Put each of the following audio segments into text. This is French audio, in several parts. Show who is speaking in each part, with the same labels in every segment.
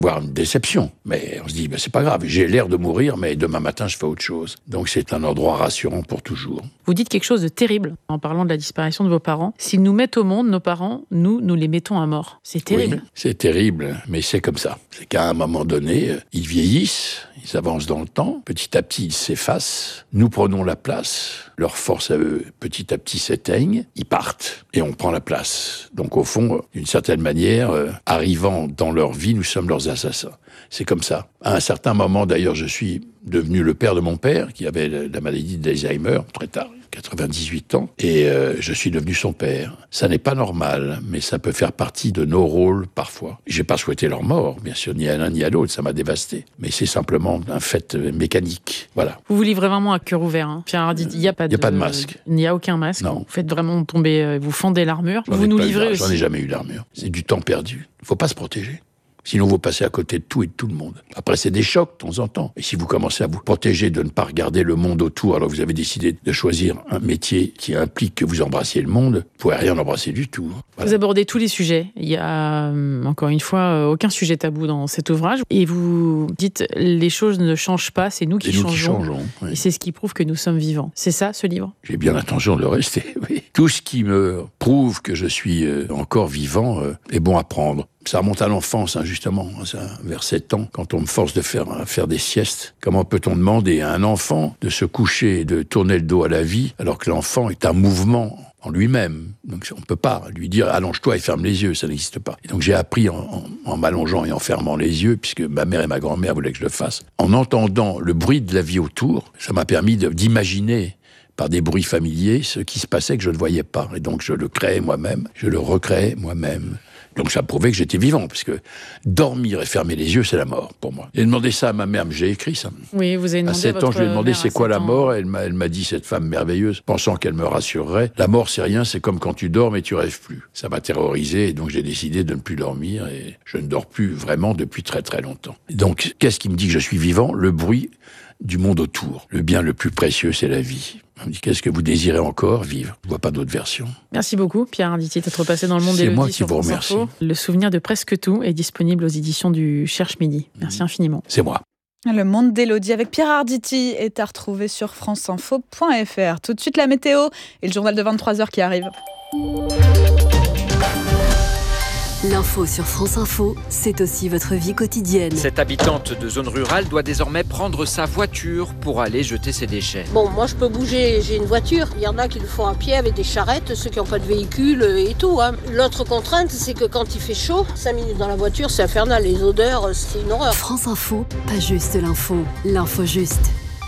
Speaker 1: voire une déception. Mais on se dit, c'est pas grave, j'ai l'air de mourir, mais demain matin, je fais autre chose. Donc c'est un endroit rassurant pour toujours.
Speaker 2: Vous dites quelque chose de terrible en parlant de la disparition de vos parents. S'ils nous mettent au monde, nos parents, nous les mettons à mort. C'est terrible.
Speaker 1: Oui, c'est terrible, mais c'est comme ça. C'est qu'à un moment donné, ils vieillissent, ils avancent dans le temps, petit à petit, ils s'effacent, nous prenons la place, leurs forces à eux, petit à petit, s'éteignent, ils partent, et on prend la place. Donc au fond, d'une certaine manière, arrivant dans leur vie, nous sommes leurs assassins. C'est comme ça. À un certain moment, d'ailleurs, je suis devenu le père de mon père, qui avait la maladie d'Alzheimer, très tard, 98 ans, et je suis devenu son père. Ça n'est pas normal, mais ça peut faire partie de nos rôles, parfois. J'ai pas souhaité leur mort, bien sûr, ni à l'un ni à l'autre, ça m'a dévasté. Mais c'est simplement un fait mécanique, voilà.
Speaker 2: Vous vous livrez vraiment à cœur ouvert, hein. Pierre Arditi, il n'y a pas de
Speaker 1: masque.
Speaker 2: Il n'y a aucun masque.
Speaker 1: Non.
Speaker 2: Vous faites vraiment tomber, vous fendez l'armure. Vous nous livrez aussi.
Speaker 1: J'en ai jamais eu l'armure. C'est du temps perdu. Il faut pas se protéger. Sinon, vous passez à côté de tout et de tout le monde. Après, c'est des chocs, de temps en temps. Et si vous commencez à vous protéger de ne pas regarder le monde autour, alors que vous avez décidé de choisir un métier qui implique que vous embrassiez le monde, vous pouvez rien embrasser du tout. Voilà.
Speaker 2: Vous abordez tous les sujets. Il y a, encore une fois, aucun sujet tabou dans cet ouvrage. Et vous dites, les choses ne changent pas, c'est nous qui changeons.
Speaker 1: Oui.
Speaker 2: Et c'est ce qui prouve que nous sommes vivants. C'est ça, ce livre ?
Speaker 1: J'ai bien l'intention de le rester, oui. Tout ce qui me prouve que je suis encore vivant est bon à prendre. Ça remonte à l'enfance, justement, vers 7 ans, quand on me force de faire des siestes. Comment peut-on demander à un enfant de se coucher et de tourner le dos à la vie, alors que l'enfant est un mouvement en lui-même. Donc on ne peut pas lui dire « allonge-toi et ferme les yeux », ça n'existe pas. Et donc j'ai appris en m'allongeant et en fermant les yeux, puisque ma mère et ma grand-mère voulaient que je le fasse. En entendant le bruit de la vie autour, ça m'a permis d'imaginer par des bruits familiers ce qui se passait que je ne voyais pas. Et donc je le créais moi-même, je le recréais moi-même. Donc ça prouvait que j'étais vivant, parce que dormir et fermer les yeux, c'est la mort pour moi. J'ai demandé ça à ma mère, mais j'ai écrit ça.
Speaker 2: Oui, vous avez demandé
Speaker 1: à 7 ans, je lui ai demandé c'est quoi la mort. Elle m'a dit, cette femme merveilleuse, pensant qu'elle me rassurerait, la mort c'est rien, c'est comme quand tu dors mais tu rêves plus. Ça m'a terrorisé, et donc j'ai décidé de ne plus dormir, et je ne dors plus vraiment depuis très très longtemps. Donc qu'est-ce qui me dit que je suis vivant ? Le bruit du monde autour. Le bien le plus précieux, c'est la vie. On me dit, qu'est-ce que vous désirez encore vivre ? Je ne vois pas d'autre version.
Speaker 2: Merci beaucoup, Pierre Arditi, d'être passé dans le monde d'Élodie.
Speaker 1: C'est moi qui vous remercie.
Speaker 2: Le souvenir de presque tout est disponible aux éditions du Cherche Midi. Merci infiniment.
Speaker 1: C'est moi.
Speaker 3: Le monde d'Élodie avec Pierre Arditi est à retrouver sur franceinfo.fr. Tout de suite la météo et le journal de 23h qui arrive.
Speaker 4: L'info sur France Info, c'est aussi votre vie quotidienne.
Speaker 5: Cette habitante de zone rurale doit désormais prendre sa voiture pour aller jeter ses déchets.
Speaker 6: Bon, moi je peux bouger, j'ai une voiture. Il y en a qui le font à pied avec des charrettes, ceux qui n'ont pas de véhicule et tout. L'autre contrainte, c'est que quand il fait chaud, 5 minutes dans la voiture, c'est infernal. Les odeurs, c'est une horreur.
Speaker 4: France Info, pas juste l'info, l'info juste.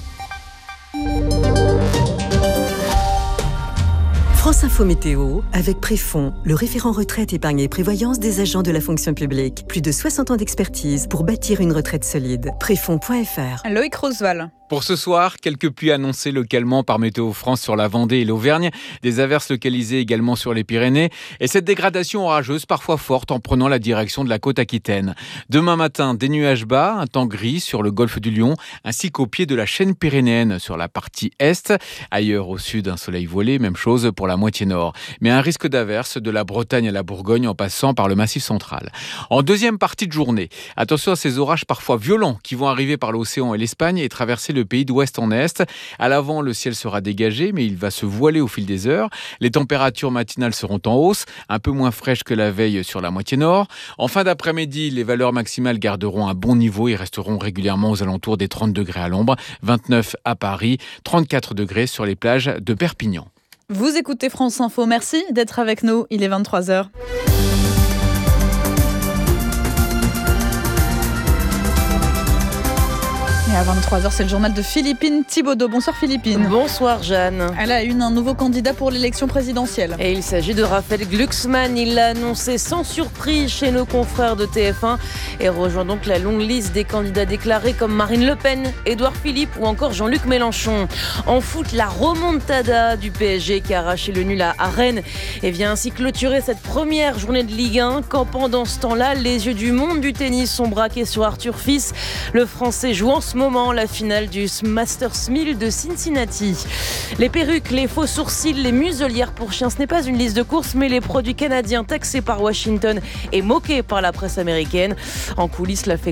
Speaker 4: France Info Météo, avec Préfond, le référent retraite, épargne et prévoyance des agents de la fonction publique. Plus de 60 ans d'expertise pour bâtir une retraite solide. Préfond.fr.
Speaker 3: Loïc Roosevelt.
Speaker 7: Pour ce soir, quelques pluies annoncées localement par Météo France sur la Vendée et l'Auvergne, des averses localisées également sur les Pyrénées, et cette dégradation orageuse parfois forte en prenant la direction de la côte aquitaine. Demain matin, des nuages bas, un temps gris sur le golfe du Lion, ainsi qu'au pied de la chaîne pyrénéenne sur la partie est. Ailleurs au sud, un soleil voilé, même chose pour la moitié nord. Mais un risque d'averse de la Bretagne à la Bourgogne en passant par le Massif central. En deuxième partie de journée, attention à ces orages parfois violents qui vont arriver par l'océan et l'Espagne et traverser le pays d'ouest en est. À l'avant, le ciel sera dégagé, mais il va se voiler au fil des heures. Les températures matinales seront en hausse, un peu moins fraîches que la veille sur la moitié nord. En fin d'après-midi, les valeurs maximales garderont un bon niveau et resteront régulièrement aux alentours des 30 degrés à l'ombre, 29 à Paris, 34 degrés sur les plages de Perpignan.
Speaker 3: Vous écoutez France Info, merci d'être avec nous, il est 23h. Et à 23h, c'est le journal de Philippine Thibaudeau. Bonsoir Philippine.
Speaker 8: Bonsoir Jeanne.
Speaker 3: Elle a une un nouveau candidat pour l'élection présidentielle.
Speaker 8: Et il s'agit de Raphaël Glucksmann. Il l'a annoncé sans surprise chez nos confrères de TF1 et rejoint donc la longue liste des candidats déclarés comme Marine Le Pen, Édouard Philippe ou encore Jean-Luc Mélenchon. En foot, la remontada du PSG qui a arraché le nul à Rennes et vient ainsi clôturer cette première journée de Ligue 1. Quand pendant ce temps-là, les yeux du monde du tennis sont braqués sur Arthur Fils. Le Français joue en ce moment moment, la finale du Masters 1000 de Cincinnati. Les perruques, les faux sourcils, les muselières pour chiens, ce n'est pas une liste de courses, mais les produits canadiens taxés par Washington et moqués par la presse américaine. En coulisses, la